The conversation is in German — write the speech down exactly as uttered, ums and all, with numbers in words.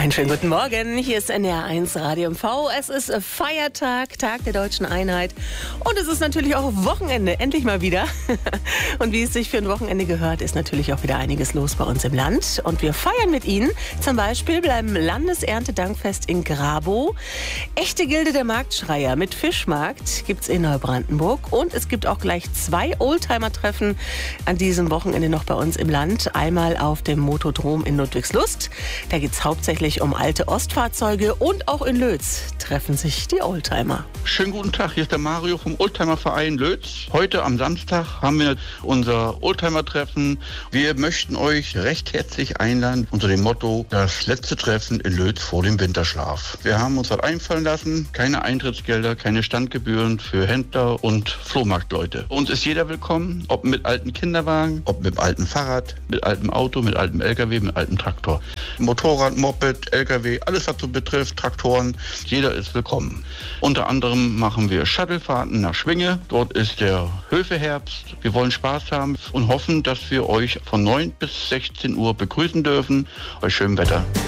Einen schönen guten Morgen, hier ist N D R eins Radio M V. Es ist Feiertag, Tag der Deutschen Einheit und es ist natürlich auch Wochenende, endlich mal wieder. Und wie es sich für ein Wochenende gehört, ist natürlich auch wieder einiges los bei uns im Land. Und wir feiern mit Ihnen zum Beispiel beim Landeserntedankfest in Grabow. Echte Gilde der Marktschreier mit Fischmarkt gibt's in Neubrandenburg. Und es gibt auch gleich zwei Oldtimer-Treffen an diesem Wochenende noch bei uns im Land. Einmal auf dem Motodrom in Ludwigslust. Da geht's hauptsächlich um alte Ostfahrzeuge und auch in Lötz treffen sich die Oldtimer. Schönen guten Tag, hier ist der Mario vom Oldtimerverein Lötz. Heute am Samstag haben wir unser Oldtimer-Treffen. Wir möchten euch recht herzlich einladen unter dem Motto, das letzte Treffen in Lötz vor dem Winterschlaf. Wir haben uns was einfallen lassen, keine Eintrittsgelder, keine Standgebühren für Händler und Flohmarktleute. Bei uns ist jeder willkommen, ob mit alten Kinderwagen, ob mit altem Fahrrad, mit altem Auto, mit altem L K W, mit altem Traktor. Motorrad, Moped, L K W, alles was so betrifft, Traktoren, jeder ist willkommen. Unter anderem machen wir Shuttlefahrten nach Schwinge, dort ist der Höfeherbst. Wir wollen Spaß haben und hoffen, dass wir euch von neun bis sechzehn Uhr begrüßen dürfen. Bei schönem Wetter.